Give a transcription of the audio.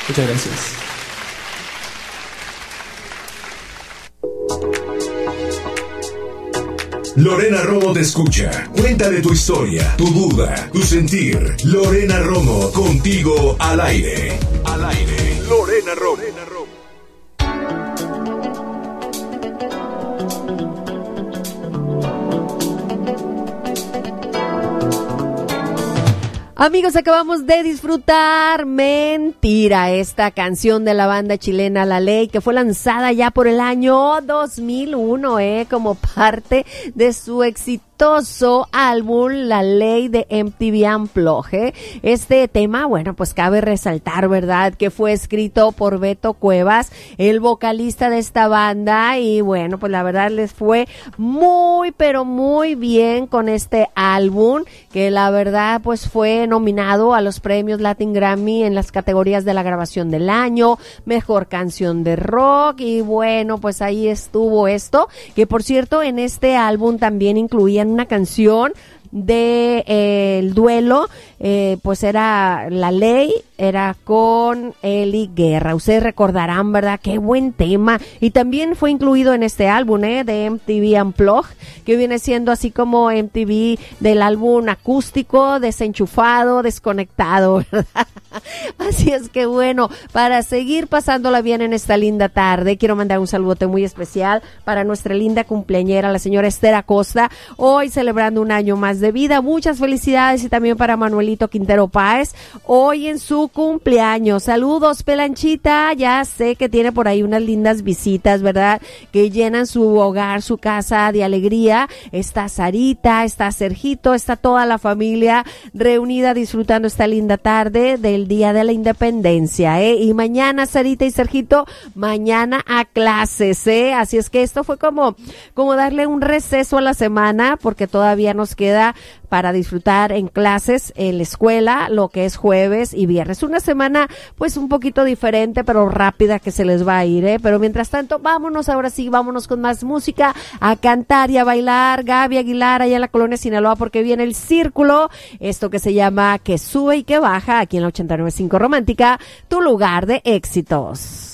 Muchas gracias. Lorena Romo te escucha. Cuéntale tu historia, tu duda, tu sentir. Lorena Romo, contigo al aire. Al aire. Lorena Romo. Amigos, acabamos de disfrutar Mentira, esta canción de la banda chilena La Ley, que fue lanzada ya por el año 2001, como parte de su exitoso álbum La Ley de MTV Unplugged. Este tema, bueno, pues cabe resaltar, ¿verdad?, que fue escrito por Beto Cuevas, el vocalista de esta banda, y bueno, pues la verdad les fue muy, pero muy bien con este álbum, que la verdad pues fue nominado a los premios Latin Grammy en las categorías de la grabación del año, mejor canción de rock, y bueno, pues ahí estuvo esto, que por cierto en este álbum también incluían una canción de el duelo, pues era La Ley, era con Eli Guerra. Ustedes recordarán, ¿verdad? Qué buen tema. Y también fue incluido en este álbum, de MTV Unplugged, que viene siendo así como MTV del álbum acústico, desenchufado, desconectado, ¿verdad? Así es que bueno, para seguir pasándola bien en esta linda tarde, quiero mandar un saludote muy especial para nuestra linda cumpleañera, la señora Esther Acosta, hoy celebrando un año más de vida. Muchas felicidades, y también para Manuelito Quintero Páez, hoy en su cumpleaños. Saludos, Pelanchita, ya sé que tiene por ahí unas lindas visitas, ¿verdad?, que llenan su hogar, su casa de alegría. Está Sarita, está Sergito, está toda la familia reunida disfrutando esta linda tarde del Día de la Independencia, y mañana, Sarita y Sergito, mañana a clases, así es que esto fue como darle un receso a la semana, porque todavía nos queda para disfrutar en clases en la escuela lo que es jueves y viernes. Una semana pues un poquito diferente, pero rápida, que se les va a ir, pero mientras tanto vámonos, ahora sí, vámonos con más música, a cantar y a bailar. Gaby Aguilar allá en la colonia Sinaloa, porque viene El Círculo, esto que se llama Que Sube y Que Baja, aquí en la 89.5 Romántica, tu lugar de éxitos.